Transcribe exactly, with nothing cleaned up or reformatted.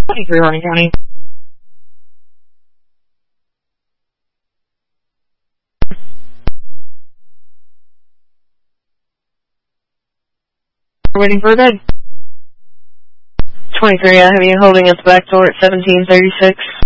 twenty-three, Harney County. We're waiting for a bed. twenty-three, I have you holding at the back door at seventeen thirty-six.